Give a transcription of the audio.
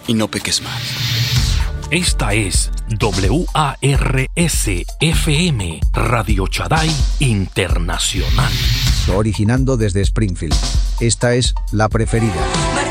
y no peques más. Esta es WARS-FM, Radio Chaday Internacional. Originando desde Springfield. Esta es La Preferida.